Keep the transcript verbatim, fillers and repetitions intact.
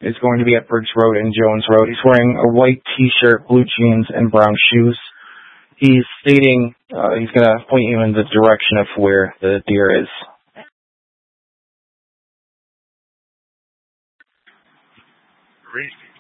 is going to be at Briggs Road and Jones Road. He's wearing a white t-shirt, blue jeans, and brown shoes. He's stating uh, he's going to point you in the direction of where the deer is. Great.